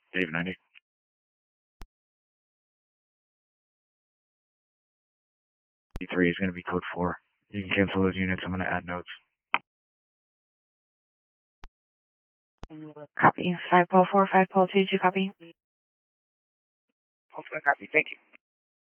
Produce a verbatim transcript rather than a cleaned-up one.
Dave ninety. D three is going to be code four. You can cancel those units. I'm going to add notes. Copy. five Pole four, five Pole two, two copy. Ultimate copy, thank you.